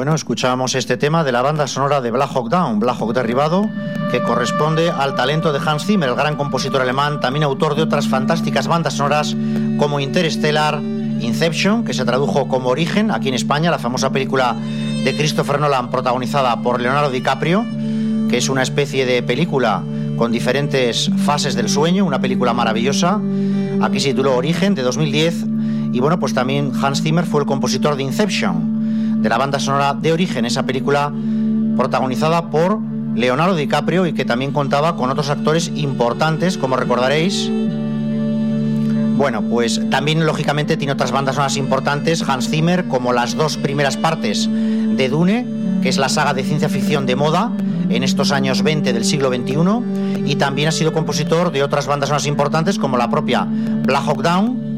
Bueno, escuchábamos este tema de la banda sonora de Black Hawk Down, Black Hawk Derribado, que corresponde al talento de Hans Zimmer, el gran compositor alemán, también autor de otras fantásticas bandas sonoras como Interstellar, Inception, que se tradujo como Origen aquí en España, la famosa película de Christopher Nolan protagonizada por Leonardo DiCaprio, que es una especie de película con diferentes fases del sueño, una película maravillosa. Aquí se tituló Origen, de 2010, y bueno, pues también Hans Zimmer fue el compositor de Inception, de la banda sonora de Origen, esa película protagonizada por Leonardo DiCaprio y que también contaba con otros actores importantes, como recordaréis. Bueno, pues también lógicamente tiene otras bandas sonoras importantes Hans Zimmer, como las dos primeras partes de Dune, que es la saga de ciencia ficción de moda en estos años 20 del siglo XXI, y también ha sido compositor de otras bandas sonoras importantes como la propia Black Hawk Down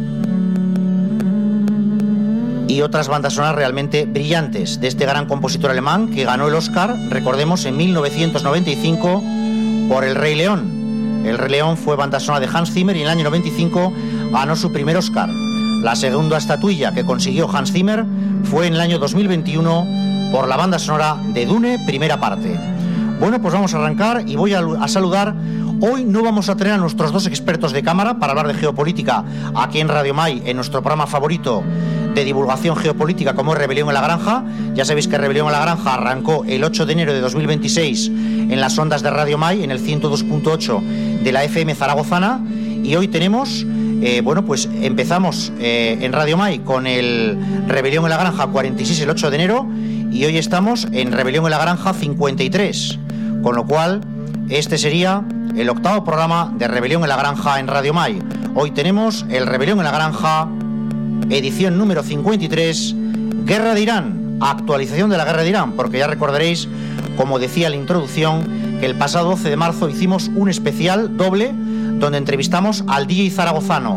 y otras bandas sonoras realmente brillantes de este gran compositor alemán que ganó el Oscar, recordemos, en 1995 por El Rey León. El Rey León fue banda sonora de Hans Zimmer y en el año 95 ganó su primer Oscar. La segunda estatuilla que consiguió Hans Zimmer fue en el año 2021 por la banda sonora de Dune, primera parte. Bueno, pues vamos a arrancar y voy a saludar. Hoy no vamos a tener a nuestros dos expertos de cámara para hablar de geopolítica aquí en Radio Mai, en nuestro programa favorito de divulgación geopolítica como es Rebelión en la Granja. Ya sabéis que Rebelión en la Granja arrancó el 8 de enero de 2026 en las ondas de Radio Mai, en el 102.8 de la FM zaragozana, y hoy tenemos, bueno, pues empezamos en Radio Mai con el Rebelión en la Granja 46 el 8 de enero y hoy estamos en Rebelión en la Granja 53, con lo cual este sería el octavo programa de Rebelión en la Granja en Radio Mai. Hoy tenemos el Rebelión en la Granja edición número 53, Guerra de Irán, actualización de la Guerra de Irán, porque ya recordaréis, como decía en la introducción, que el pasado 12 de marzo hicimos un especial doble donde entrevistamos al DJ zaragozano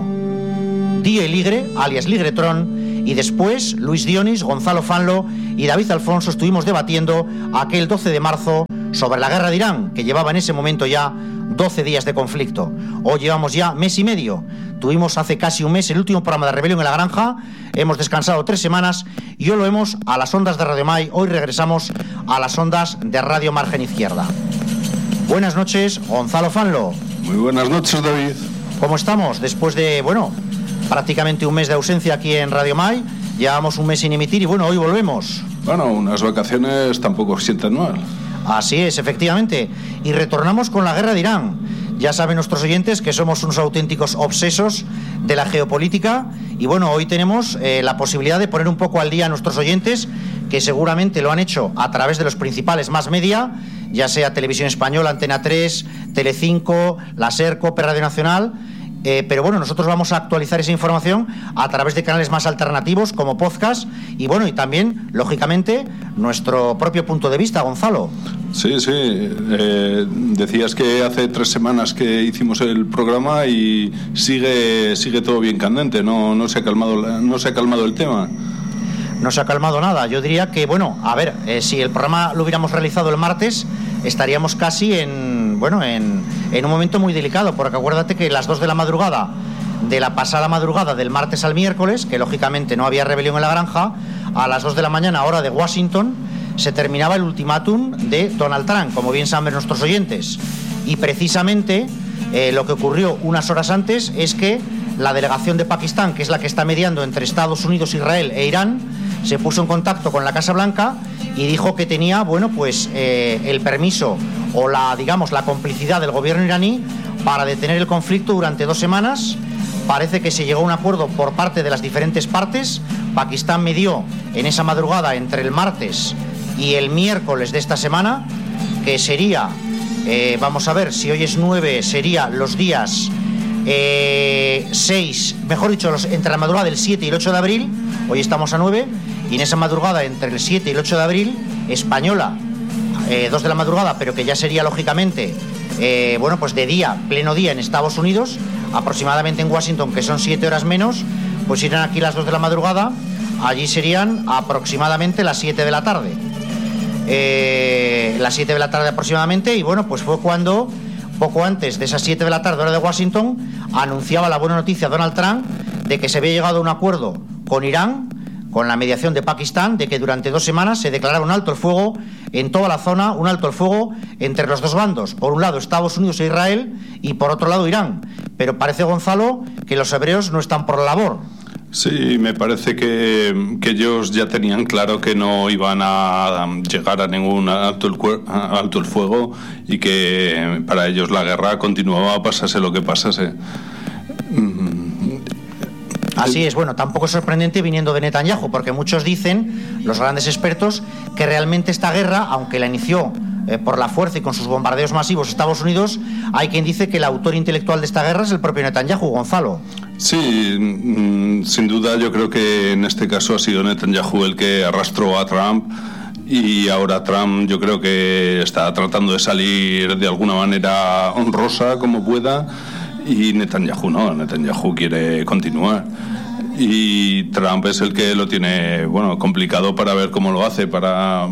DJ Ligre, alias Ligretron, y después Luis Dionis, Gonzalo Fanlo y David Alfonso estuvimos debatiendo aquel 12 de marzo sobre la Guerra de Irán, que llevaba en ese momento ya 12 días de conflicto. Hoy llevamos ya mes y medio. Tuvimos hace casi un mes el último programa de Rebelión en la Granja. Hemos descansado 3 semanas y hoy lo vemos a las ondas de Radio Mai. Hoy regresamos a las ondas de Radio Margen Izquierda. Buenas noches, Gonzalo Fanlo. Muy buenas noches, David. ¿Cómo estamos? Después de, bueno, prácticamente un mes de ausencia aquí en Radio Mai. Llevamos un mes sin emitir y bueno, hoy volvemos. Bueno, unas vacaciones tampoco sientan mal. Así es, efectivamente. Y retornamos con la Guerra de Irán. Ya saben nuestros oyentes que somos unos auténticos obsesos de la geopolítica. Y bueno, hoy tenemos la posibilidad de poner un poco al día a nuestros oyentes, que seguramente lo han hecho a través de los principales mass media, ya sea Televisión Española, Antena 3, Telecinco, la SER, COPE, Radio Nacional. Pero bueno, nosotros vamos a actualizar esa información a través de canales más alternativos como podcast y bueno, y también, lógicamente, nuestro propio punto de vista, Gonzalo. Sí. Decías que hace 3 semanas que hicimos el programa y sigue todo bien candente, no se ha calmado el tema. No se ha calmado nada. Yo diría que, bueno, a ver, si el programa lo hubiéramos realizado el martes, estaríamos casi en un momento muy delicado, porque acuérdate que las 2 de la madrugada de la pasada madrugada del martes al miércoles, que lógicamente no había Rebelión en la Granja, a las 2 de la mañana, hora de Washington, se terminaba el ultimátum de Donald Trump, como bien saben nuestros oyentes. Y precisamente lo que ocurrió unas horas antes es que la delegación de Pakistán, que es la que está mediando entre Estados Unidos, Israel e Irán, se puso en contacto con la Casa Blanca y dijo que tenía, bueno, pues el permiso o la complicidad del gobierno iraní para detener el conflicto durante 2 semanas. Parece que se llegó a un acuerdo por parte de las diferentes partes. Pakistán medió en esa madrugada entre el martes y el miércoles de esta semana, que sería, vamos a ver, si hoy es 9, sería los días 6, mejor dicho, entre la madrugada del 7 y el 8 de abril, hoy estamos a 9, y en esa madrugada entre el 7 y el 8 de abril, española, 2 de la madrugada, pero que ya sería lógicamente, bueno, pues de día, pleno día en Estados Unidos, aproximadamente en Washington, que son 7 horas menos, pues irán aquí las 2 de la madrugada, allí serían aproximadamente las 7 de la tarde. Las 7 de la tarde aproximadamente, y bueno, pues fue cuando, poco antes de esas 7 de la tarde, hora de Washington, anunciaba la buena noticia Donald Trump de que se había llegado a un acuerdo con Irán, con la mediación de Pakistán, de que durante 2 semanas se declarara un alto el fuego en toda la zona, un alto el fuego entre los dos bandos. Por un lado Estados Unidos e Israel y por otro lado Irán. Pero parece, Gonzalo, que los hebreos no están por la labor. Sí, me parece que ellos ya tenían claro que no iban a llegar a ningún alto el fuego y que para ellos la guerra continuaba, pasase lo que pasase. Así es, bueno, tampoco es sorprendente viniendo de Netanyahu, porque muchos dicen, los grandes expertos, que realmente esta guerra, aunque la inició por la fuerza y con sus bombardeos masivos Estados Unidos, hay quien dice que el autor intelectual de esta guerra es el propio Netanyahu, Gonzalo. Sí, sin duda yo creo que en este caso ha sido Netanyahu el que arrastró a Trump, y ahora Trump yo creo que está tratando de salir de alguna manera honrosa como pueda, y Netanyahu no, Netanyahu quiere continuar. Y Trump es el que lo tiene, bueno, complicado para ver cómo lo hace, para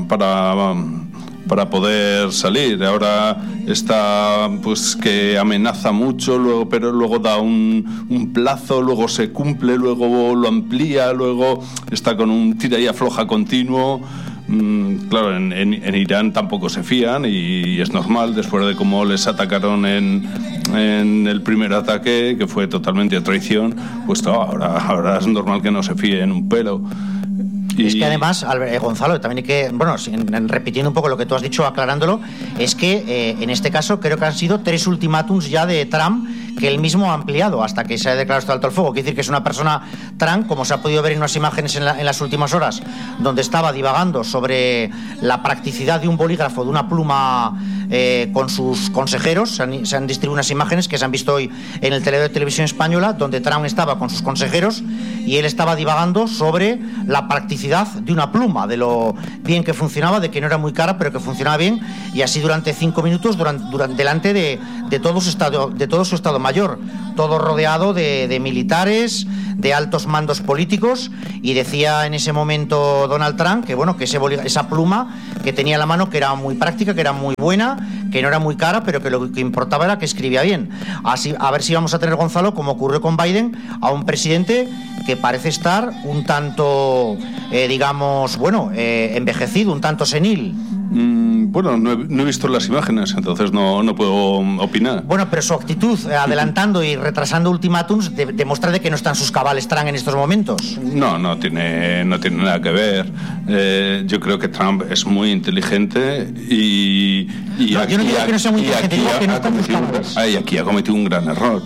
poder salir. Ahora está, pues, que amenaza mucho, luego, pero luego da un plazo, luego se cumple, luego lo amplía, luego está con un tira y afloja continuo. Claro, en Irán tampoco se fían, y es normal, después de cómo les atacaron en el primer ataque, que fue totalmente a traición, pues no, ahora es normal que no se fíen un pelo. Es que además, Gonzalo, también hay que, bueno, repitiendo un poco lo que tú has dicho, aclarándolo, es que en este caso creo que han sido 3 ultimátums ya de Trump que él mismo ha ampliado hasta que se ha declarado este alto el fuego. Quiere decir que es una persona, Trump, como se ha podido ver en unas imágenes en las últimas horas, donde estaba divagando sobre la practicidad de un bolígrafo, de una pluma con sus consejeros. Se han distribuido unas imágenes que se han visto hoy en el de televisión española, donde Trump estaba con sus consejeros y él estaba divagando sobre la practicidad de una pluma, de lo bien que funcionaba, de que no era muy cara, pero que funcionaba bien, y así durante 5 minutos delante de todo su estado mayor, todo rodeado de militares, de altos mandos políticos. Y decía en ese momento Donald Trump que, bueno, que esa pluma que tenía en la mano, que era muy práctica, que era muy buena, que no era muy cara, pero que lo que importaba era que escribía bien. Así, a ver si vamos a tener, Gonzalo, como ocurrió con Biden, a un presidente que parece estar un tanto, digamos, bueno, envejecido, un tanto senil. Bueno, no he visto las imágenes, entonces no puedo opinar. Bueno, pero su actitud, adelantando y retrasando ultimátums, demuestra de que no están sus cabales Trump en estos momentos. No tiene nada que ver. Yo creo que Trump es muy inteligente y no, yo no digo que no sea muy inteligente, digo que no están sus cabales. Aquí ha cometido un gran error.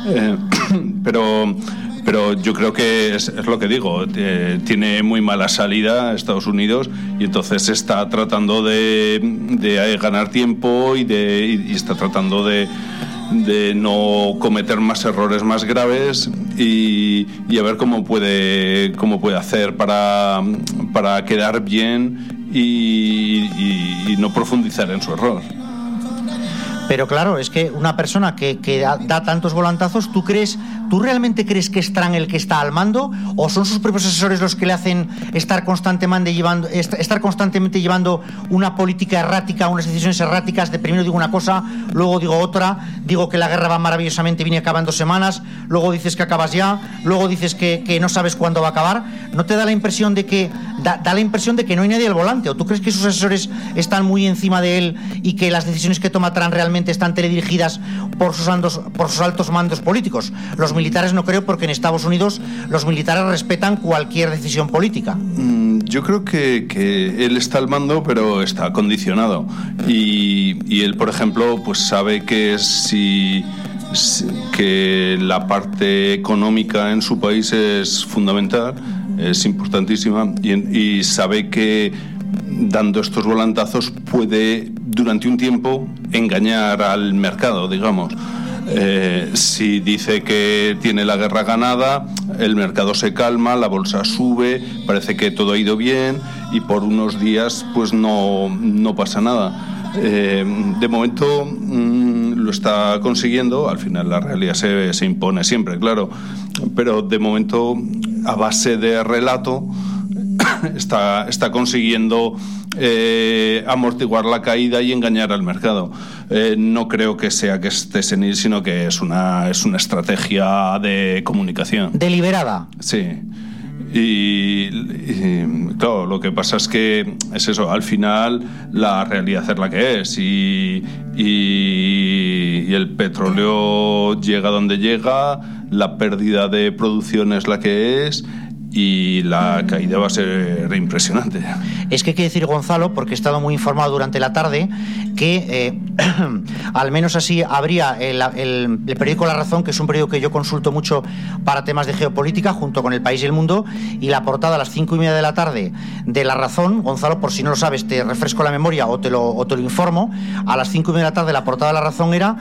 Pero yo creo que es lo que digo, tiene muy mala salida Estados Unidos, y entonces está tratando de ganar tiempo y está tratando de no cometer más errores más graves y a ver cómo puede hacer para quedar bien y no profundizar en su error. Pero claro, es que una persona que da tantos volantazos, ¿tú realmente crees que es Trump el que está al mando? ¿O son sus propios asesores los que le hacen estar constantemente llevando una política errática, unas decisiones erráticas, de primero digo una cosa, luego digo otra, digo que la guerra va maravillosamente, viene acaba en 2 semanas, luego dices que acabas ya, luego dices que no sabes cuándo va a acabar? ¿No te da la impresión de que da la impresión de que no hay nadie al volante? ¿O tú crees que sus asesores están muy encima de él y que las decisiones que toma Trump realmente están teledirigidas por sus altos mandos políticos? Los militares no creo, porque en Estados Unidos los militares respetan cualquier decisión política. Yo creo que él está al mando, pero está condicionado, y él, por ejemplo, pues sabe que que la parte económica en su país es fundamental, es importantísima, y sabe que dando estos volantazos puede durante un tiempo engañar al mercado, digamos. Si dice que tiene la guerra ganada, el mercado se calma, la bolsa sube, parece que todo ha ido bien, y por unos días pues no pasa nada. De momento lo está consiguiendo. Al final la realidad se impone siempre, claro, pero de momento, a base de relato, está consiguiendo amortiguar la caída y engañar al mercado. No creo que sea que esté senil, sino que es una estrategia de comunicación deliberada. Sí. Y claro, lo que pasa es que es eso, al final la realidad es la que es y el petróleo llega donde llega, la pérdida de producción es la que es y la caída va a ser impresionante. Es que hay que decir, Gonzalo, porque he estado muy informado durante la tarde, que al menos así habría el periódico La Razón, que es un periódico que yo consulto mucho para temas de geopolítica, junto con El País y El Mundo, y la portada a las 5:30 de la tarde de La Razón, Gonzalo, por si no lo sabes, te refresco la memoria o te lo informo, a las 5:30 de la tarde la portada de La Razón era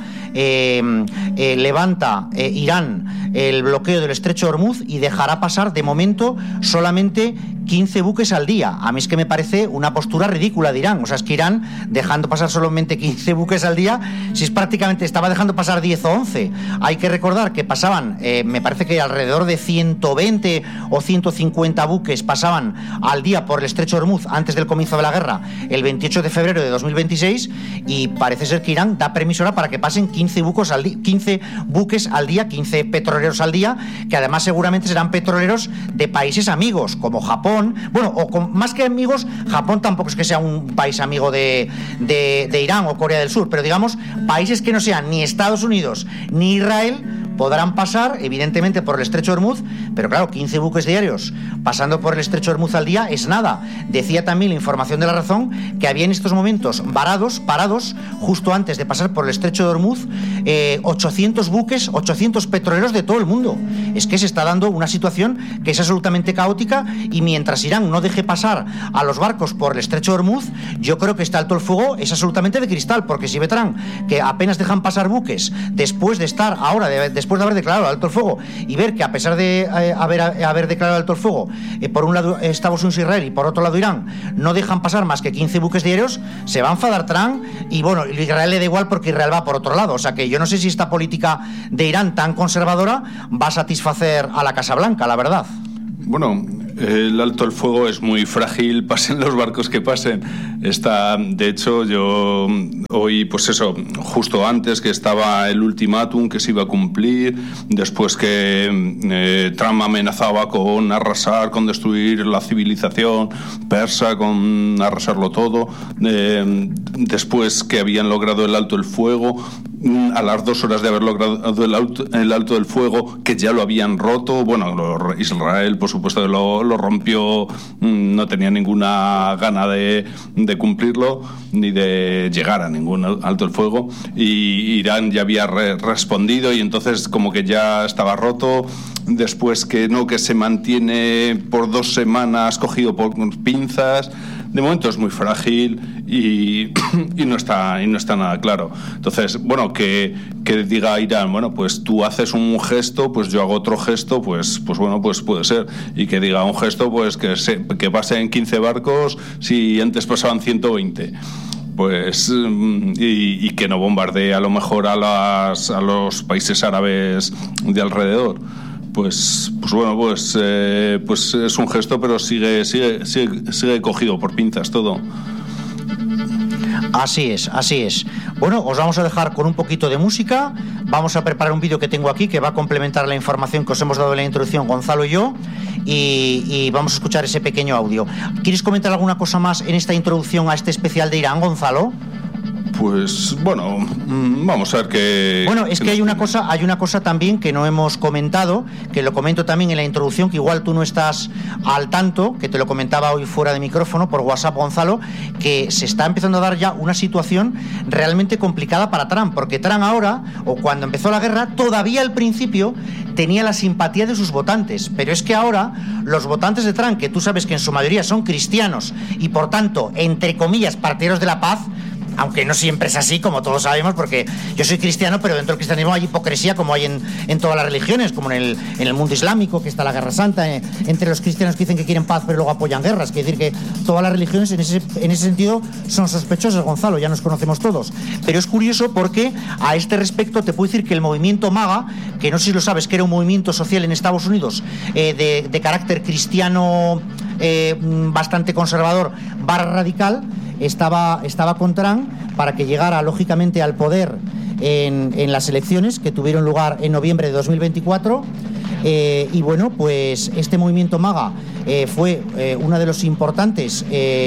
levanta Irán el bloqueo del estrecho de Hormuz y dejará pasar de momento solamente 15 buques al día. A mí es que me parece una postura ridícula de Irán. O sea, es que Irán, dejando pasar solamente 15 buques al día, si es prácticamente, estaba dejando pasar 10 o 11. Hay que recordar que pasaban, me parece que alrededor de 120 o 150 buques pasaban al día por el estrecho de Hormuz antes del comienzo de la guerra, el 28 de febrero de 2026, y parece ser que Irán da permiso ahora para que pasen 15 buques al día, 15 petroleros al día, que además seguramente serán petroleros de países amigos, como Japón. Bueno, más que amigos, Japón tampoco es que sea un país amigo de Irán o Corea del Sur, pero digamos, países que no sean ni Estados Unidos ni Israel podrán pasar, evidentemente, por el estrecho de Hormuz, pero claro, 15 buques diarios pasando por el estrecho de Hormuz al día es nada. Decía también la información de La Razón que había en estos momentos parados, justo antes de pasar por el estrecho de Hormuz, 800 buques, 800 petroleros de todo el mundo. Es que se está dando una situación que es absolutamente caótica, y mientras Irán no deje pasar a los barcos por el estrecho de Hormuz, yo creo que este alto el fuego es absolutamente de cristal, porque si ve Trump que apenas dejan pasar buques después de estar ahora, después de haber declarado alto el fuego, y ver que a pesar de haber declarado alto el fuego, por un lado Estados Unidos e Israel y por otro lado Irán, no dejan pasar más que 15 buques diarios, se va a enfadar Trump, y bueno, Israel le da igual porque Israel va por otro lado. O sea que yo no sé si esta política de Irán tan conservadora va a satisfacer a la Casa Blanca, la verdad. Bueno, el alto el fuego es muy frágil, pasen los barcos que pasen. De hecho, yo hoy, pues eso, justo antes que estaba el ultimátum que se iba a cumplir, después que Trump amenazaba con arrasar, con destruir la civilización persa, con arrasarlo todo, después que habían logrado el alto el fuego, a las 2 horas de haber logrado el alto del fuego, que ya lo habían roto. Bueno, Israel, por supuesto, lo rompió, no tenía ninguna gana de cumplirlo, ni de llegar a ningún alto el fuego, y Irán ya había respondido, y entonces como que ya estaba roto. Después que se mantiene por 2 semanas cogido por pinzas. De momento es muy frágil y no está nada claro. Entonces, bueno, que diga Irán, bueno, pues tú haces un gesto, pues yo hago otro gesto, pues bueno, pues puede ser. Y que diga un gesto, pues que pasen 15 barcos si antes pasaban 120. Pues y que no bombardee a lo mejor a los países árabes de alrededor. Pues bueno, pues es un gesto, pero sigue cogido por pinzas todo. Así es. Bueno, os vamos a dejar con un poquito de música. Vamos a preparar un vídeo que tengo aquí que va a complementar la información que os hemos dado en la introducción, Gonzalo y yo, y vamos a escuchar ese pequeño audio. ¿Quieres comentar alguna cosa más en esta introducción a este especial de Irán, Gonzalo? Pues bueno, vamos a ver qué... Bueno, es que hay una cosa también que no hemos comentado, que lo comento también en la introducción, que igual tú no estás al tanto, que te lo comentaba hoy fuera de micrófono por WhatsApp, Gonzalo, que se está empezando a dar ya una situación realmente complicada para Trump, porque Trump ahora, o cuando empezó la guerra, todavía al principio tenía la simpatía de sus votantes, pero es que ahora los votantes de Trump, que tú sabes que en su mayoría son cristianos y por tanto, entre comillas, partidarios de la paz, aunque no siempre es así, como todos sabemos, porque yo soy cristiano, pero dentro del cristianismo hay hipocresía, como hay en todas las religiones, como en el mundo islámico, que está la guerra santa, entre los cristianos que dicen que quieren paz, pero luego apoyan guerras. Quiere decir que todas las religiones en ese sentido son sospechosas, Gonzalo, ya nos conocemos todos. Pero es curioso porque a este respecto te puedo decir que el movimiento MAGA, que no sé si lo sabes, que era un movimiento social en Estados Unidos de carácter cristiano, bastante conservador, radical, estaba con Trump para que llegara lógicamente al poder en las elecciones que tuvieron lugar en noviembre de 2024, Y bueno, pues este movimiento MAGA fue uno de los importantes,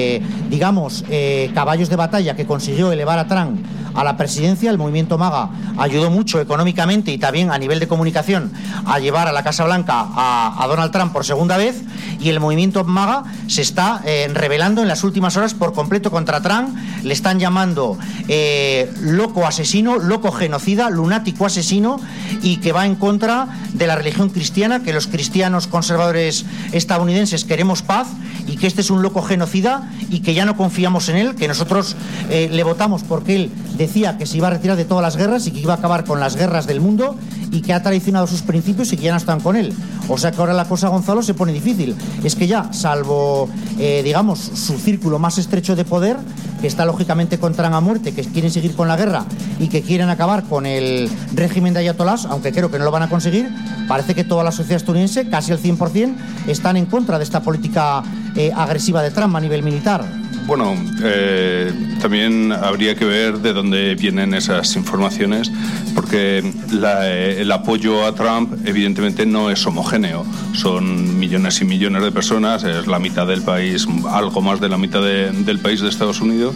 caballos de batalla que consiguió elevar a Trump a la presidencia. El movimiento MAGA ayudó mucho económicamente y también a nivel de comunicación a llevar a la Casa Blanca a Donald Trump por segunda vez, y el movimiento MAGA se está rebelando en las últimas horas por completo contra Trump. Le están llamando loco asesino, loco genocida, lunático asesino, y que va en contra de la religión cristiana, que los cristianos conservadores estadounidenses queremos paz, y que este es un loco genocida y que ya no confiamos en él, que nosotros le votamos porque él decía que se iba a retirar de todas las guerras y que iba a acabar con las guerras del mundo, y que ha traicionado sus principios y que ya no están con él. O sea que ahora la cosa, Gonzalo, se pone difícil. Es que ya, salvo, su círculo más estrecho de poder, que está lógicamente con Trump a muerte, que quieren seguir con la guerra y que quieren acabar con el régimen de ayatolás, aunque creo que no lo van a conseguir, parece que toda la sociedad estadounidense, casi el 100%, están en contra de esta política agresiva de Trump a nivel militar. Bueno, también habría que ver de dónde vienen esas informaciones, porque el apoyo a Trump evidentemente no es homogéneo. Son millones y millones de personas, es la mitad del país, algo más de la mitad del país de Estados Unidos.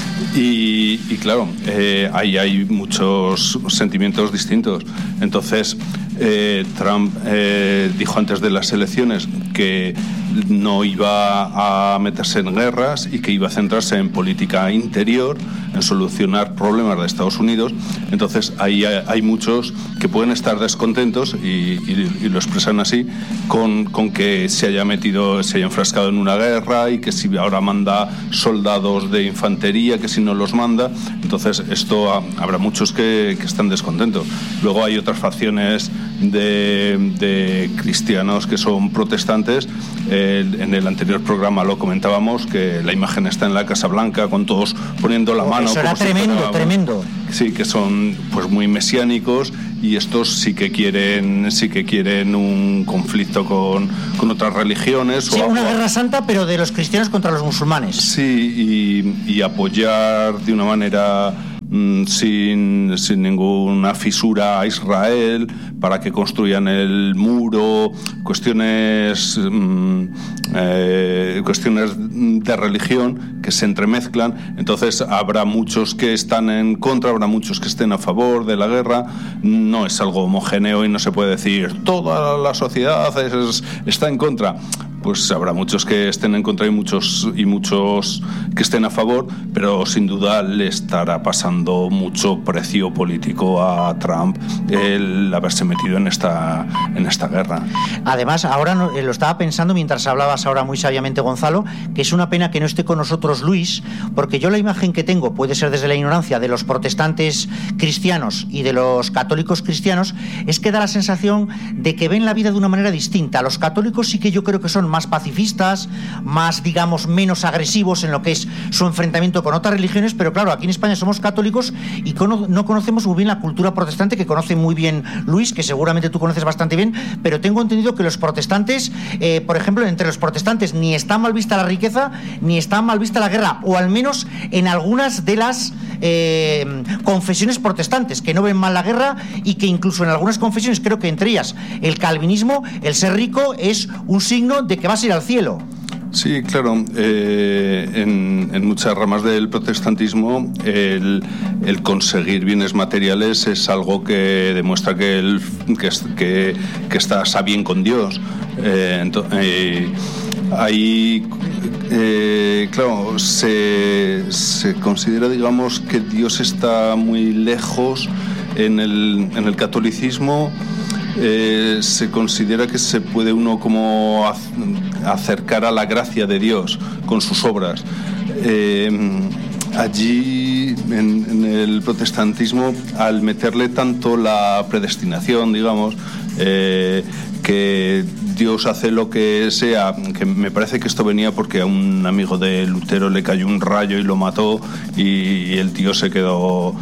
Y claro, ahí hay muchos sentimientos distintos. Entonces, Trump dijo antes de las elecciones que no iba a meterse en guerras y que iba a centrarse en política interior, en solucionar problemas de Estados Unidos. Entonces ahí hay muchos que pueden estar descontentos y lo expresan así con que se haya enfrascado en una guerra, y que si ahora manda soldados de infantería, que si no los manda. Entonces habrá muchos que están descontentos. Luego hay otras facciones de cristianos que son protestantes. En el anterior programa lo comentábamos, que la imagen está en la Casa Blanca con todos poniendo la mano. Eso era tremendo. Sí, que son pues muy mesiánicos, y estos sí que quieren un conflicto con otras religiones. Sí, una guerra santa, pero de los cristianos contra los musulmanes. Sí, y apoyar de una manera sin ninguna fisura a Israel para que construyan el muro, cuestiones de religión que se entremezclan. Entonces habrá muchos que están en contra, habrá muchos que estén a favor de la guerra. No es algo homogéneo y no se puede decir toda la sociedad está en contra. Pues habrá muchos que estén en contra y muchos que estén a favor, pero sin duda le estará pasando mucho precio político a Trump el haberse metido en esta guerra. Además, ahora lo estaba pensando mientras hablabas ahora muy sabiamente, Gonzalo, que es una pena que no esté con nosotros Luis, porque yo la imagen que tengo, puede ser desde la ignorancia, de los protestantes cristianos y de los católicos cristianos, es que da la sensación de que ven la vida de una manera distinta. Los católicos sí que yo creo que son más pacifistas, más, menos agresivos en lo que es su enfrentamiento con otras religiones, pero claro, aquí en España somos católicos y no conocemos muy bien la cultura protestante, que conoce muy bien Luis, que seguramente tú conoces bastante bien, pero tengo entendido que los protestantes, por ejemplo, entre los protestantes ni está mal vista la riqueza, ni está mal vista la guerra, o al menos en algunas de las confesiones protestantes, que no ven mal la guerra, y que incluso en algunas confesiones, creo que entre ellas el calvinismo, el ser rico es un signo de que vas a ir al cielo. Sí, claro. En muchas ramas del protestantismo el conseguir bienes materiales es algo que demuestra que estás a bien con Dios. Ahí, claro, se considera, digamos, que Dios está muy lejos en el catolicismo. Se considera que se puede uno como acercar a la gracia de Dios con sus obras. Allí en el protestantismo, al meterle tanto la predestinación, digamos, que Dios hace lo que sea, que me parece que esto venía porque a un amigo de Lutero le cayó un rayo y lo mató, y el tío se quedó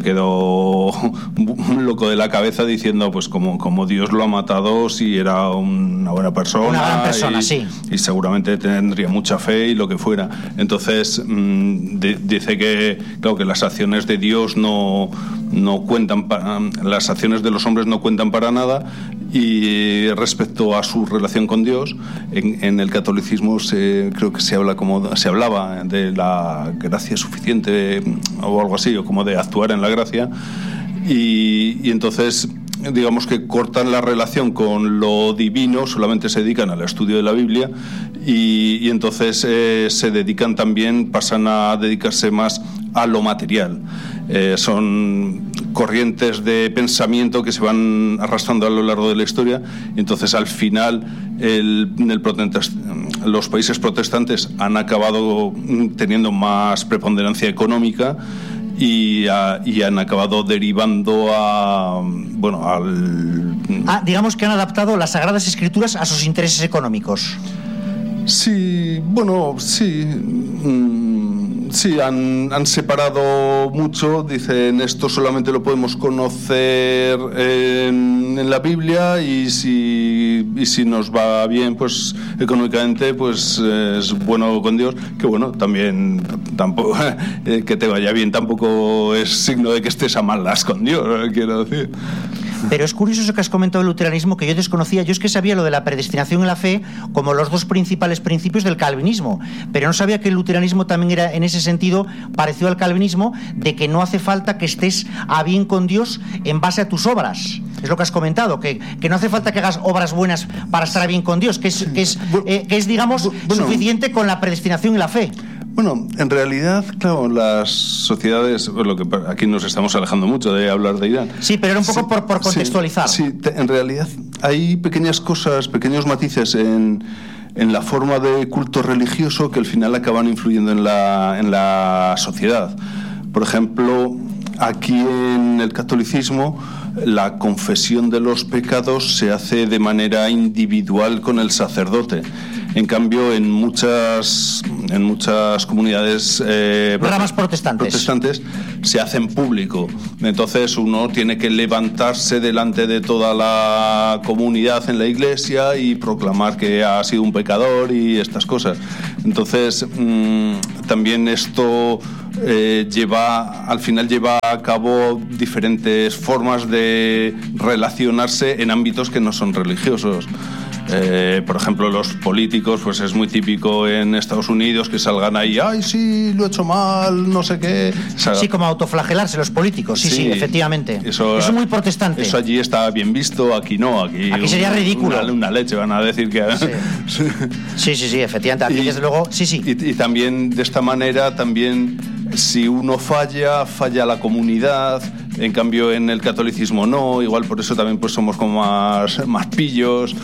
loco de la cabeza diciendo pues como Dios lo ha matado, si era una buena persona, una gran persona, sí, y seguramente tendría mucha fe y lo que fuera. Entonces dice que claro, que las acciones de Dios no cuentan las acciones de los hombres no cuentan para nada, y respecto a su relación con Dios, en el catolicismo creo que se hablaba de la gracia suficiente o algo así, o como de actuar en la gracia, y entonces digamos que cortan la relación con lo divino, solamente se dedican al estudio de la Biblia, y entonces pasan a dedicarse más a lo material. Son corrientes de pensamiento que se van arrastrando a lo largo de la historia, y entonces al final los países protestantes han acabado teniendo más preponderancia económica, y han acabado derivando digamos que han adaptado las Sagradas Escrituras a sus intereses económicos. Sí, bueno, sí. Sí, han separado mucho. Dicen, esto solamente lo podemos conocer en la Biblia, y si nos va bien, pues económicamente, pues es bueno con Dios. Que bueno, también tampoco que te vaya bien tampoco es signo de que estés a malas con Dios, quiero decir. Pero es curioso eso que has comentado del luteranismo, que yo desconocía. Yo es que sabía lo de la predestinación y la fe como los dos principales principios del calvinismo, pero no sabía que el luteranismo también era, en ese sentido, parecido al calvinismo, de que no hace falta que estés a bien con Dios en base a tus obras. Es lo que has comentado, que no hace falta que hagas obras buenas para estar a bien con Dios, que es digamos, suficiente con la predestinación y la fe. Bueno, en realidad, claro, las sociedades, lo que aquí nos estamos alejando mucho de hablar de Irán. Sí, pero era un poco por contextualizar. Sí, en realidad hay pequeñas cosas, pequeños matices en la forma de culto religioso que al final acaban influyendo en la sociedad. Por ejemplo, aquí en el catolicismo, la confesión de los pecados se hace de manera individual con el sacerdote. En cambio, en muchas comunidades ramas protestantes se hace en público. Entonces uno tiene que levantarse delante de toda la comunidad en la iglesia y proclamar que ha sido un pecador y estas cosas. Entonces también esto al final lleva a cabo diferentes formas de relacionarse en ámbitos que no son religiosos. Por ejemplo, los políticos, pues es muy típico en Estados Unidos que salgan ahí, ay, sí, lo he hecho mal, no sé qué. Sí, como autoflagelarse los políticos, sí, efectivamente. Eso es muy protestante. Eso allí está bien visto, aquí no. Aquí sería ridículo. Una leche, van a decir que... Sí, efectivamente. Aquí, desde luego, sí. Y también, de esta manera, si uno falla la comunidad. En cambio, en el catolicismo no. Igual por eso también pues somos como más pillos.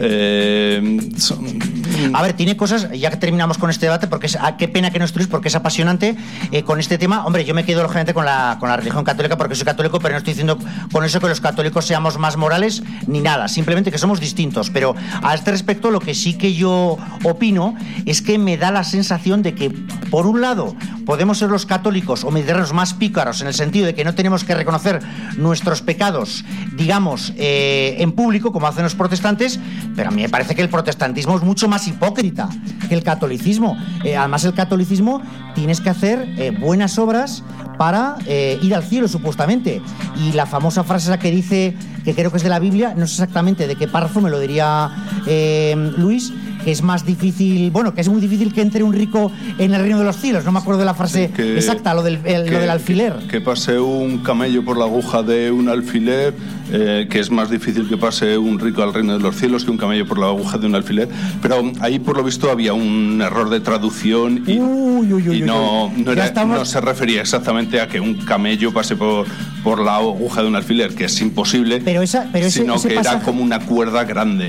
A ver, tiene cosas, ya que terminamos con este debate, porque qué pena que no estudies, porque es apasionante con este tema. Hombre, yo me quedo lógicamente con la religión católica porque soy católico, pero no estoy diciendo con eso que los católicos seamos más morales ni nada, simplemente que somos distintos. Pero a este respecto, lo que sí que yo opino es que me da la sensación de que, por un lado, podemos ser los católicos o mediterráneos más pícaros en el sentido de que no tenemos que reconocer nuestros pecados, digamos, en público, como hacen los protestantes, pero a mí me parece que el protestantismo es mucho más hipócrita que el catolicismo. Además, el catolicismo tienes que hacer buenas obras para ir al cielo, supuestamente. Y la famosa frase esa que dice, que creo que es de la Biblia, no sé exactamente de qué párrafo, me lo diría Luis, que es más difícil, que es muy difícil que entre un rico en el reino de los cielos. No me acuerdo de la frase exacta, lo del alfiler. Que pase un camello por la aguja de un alfiler, que es más difícil que pase un rico al reino de los cielos que un camello por la aguja de un alfiler. Pero ahí, por lo visto, había un error de traducción y no se refería exactamente a que un camello pase por la aguja de un alfiler, que es imposible, sino que era como una cuerda grande.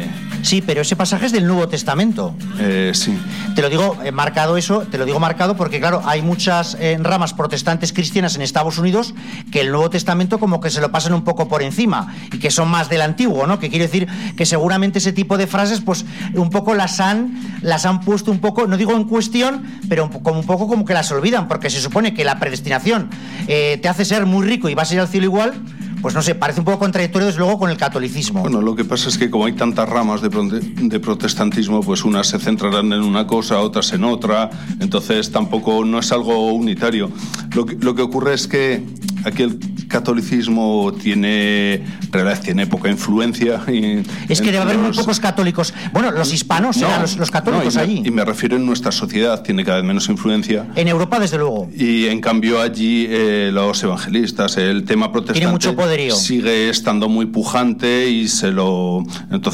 Sí, pero ese pasaje es del Nuevo Testamento. Sí. Te lo digo marcado porque, claro, hay muchas ramas protestantes cristianas en Estados Unidos que el Nuevo Testamento como que se lo pasan un poco por encima y que son más del Antiguo, ¿no? Que quiere decir que seguramente ese tipo de frases, pues, un poco las han puesto un poco, no digo en cuestión, pero un poco como que las olvidan, porque se supone que la predestinación te hace ser muy rico y vas a ir al cielo igual. Pues no sé, parece un poco contradictorio desde luego con el catolicismo. Bueno, lo que pasa es que como hay tantas ramas de protestantismo, pues unas se centrarán en una cosa, otras en otra, entonces tampoco no es algo unitario. Lo que ocurre es que aquí el catolicismo tiene poca influencia. Es que debe haber muy pocos católicos. Bueno, los hispanos eran los católicos allí. Y me refiero en nuestra sociedad, tiene cada vez menos influencia. En Europa, desde luego. Y en cambio allí los evangelistas, el tema protestante tiene mucho poderío. Sigue estando muy pujante y se lo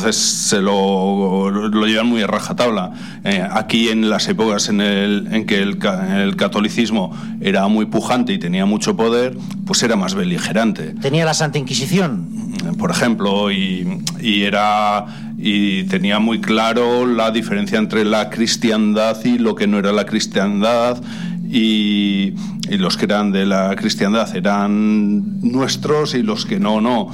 llevan muy a rajatabla. Aquí en las épocas en que el catolicismo era muy pujante y tenía mucho poder, pues era más beligerante. Tenía la Santa Inquisición, por ejemplo, y tenía muy claro la diferencia entre la cristiandad y lo que no era la cristiandad. Y los que eran de la cristiandad eran nuestros y los que no.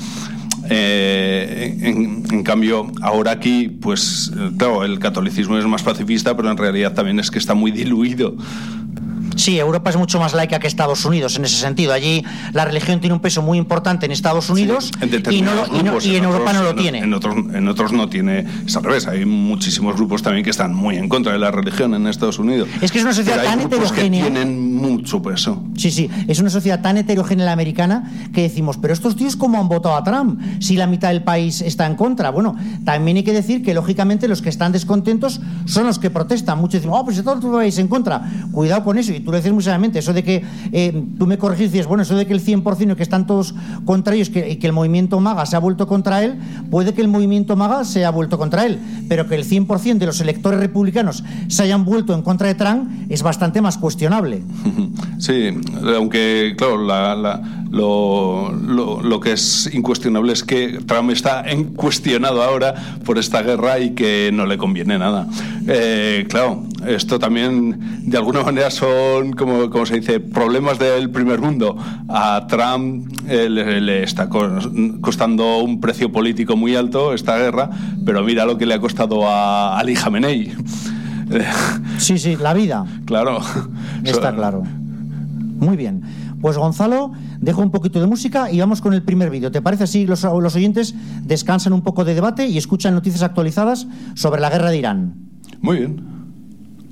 En cambio, ahora aquí, pues claro, el catolicismo es más pacifista, pero en realidad también es que está muy diluido. Sí, Europa es mucho más laica que Estados Unidos en ese sentido. Allí la religión tiene un peso muy importante en Estados Unidos, sí, y en Europa no lo tiene. En otros no tiene. Es al revés. Hay muchísimos grupos también que están muy en contra de la religión en Estados Unidos. Es que es una sociedad tan heterogénea. Que tienen mucho peso. Sí, es una sociedad tan heterogénea la americana que decimos, pero estos tíos ¿cómo han votado a Trump si la mitad del país está en contra? Bueno, también hay que decir que lógicamente los que están descontentos son los que protestan. Muchos dicen, pues si todo tu país en contra. Cuidado con eso. Y tú lo dices muy seriamente, eso de que tú me corregís y dices, bueno, eso de que el 100% que están todos contra ellos y que el movimiento MAGA se ha vuelto contra él, puede que el movimiento MAGA se ha vuelto contra él, pero que el 100% de los electores republicanos se hayan vuelto en contra de Trump es bastante más cuestionable. Sí, aunque claro, lo que es incuestionable es que Trump está cuestionado ahora por esta guerra y que no le conviene nada. Claro, esto también de alguna manera son, como se dice, problemas del primer mundo. A Trump le está costando un precio político muy alto esta guerra, pero mira lo que le ha costado a Ali Khamenei. Sí, la vida. Claro. Está claro. Muy bien. Pues Gonzalo, dejo un poquito de música y vamos con el primer vídeo. ¿Te parece? Así los oyentes descansan un poco de debate y escuchan noticias actualizadas sobre la guerra de Irán. Muy bien.